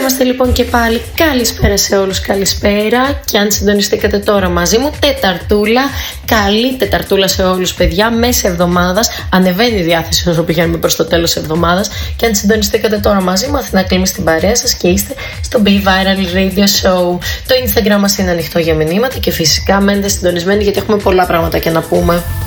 Είμαστε λοιπόν και πάλι. Καλησπέρα σε όλους, καλησπέρα. Και αν συντονιστήκατε τώρα μαζί μου, Τεταρτούλα. Καλή Τεταρτούλα σε όλους, παιδιά. Μέσα εβδομάδας. Ανεβαίνει η διάθεση όσο πηγαίνουμε προς το τέλος εβδομάδας. Και αν συντονιστήκατε τώρα μαζί μου, Αθηνά Κλίμη στην παρέα σας και είστε στο Be Viral Radio Show. Το Instagram μας είναι ανοιχτό για μηνύματα και φυσικά μένετε συντονισμένοι γιατί έχουμε πολλά πράγματα και να πούμε.